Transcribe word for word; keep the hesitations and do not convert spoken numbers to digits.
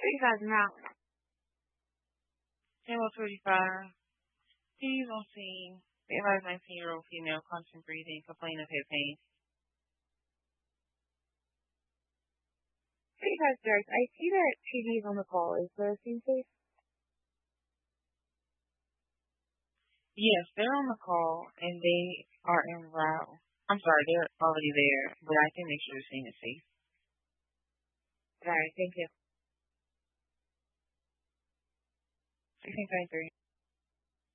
thirty-five now. Channel thirty-five. Please on scene. The advised nineteen-year-old female, constant breathing, complaint of head pain. thirty-five starts. I see that T V's on the call. Is the scene safe? Yes, they're on the call, and they are en route. I'm sorry, they're already there, but I can make sure the scene is safe. All right, thank you. sixteen twenty-three.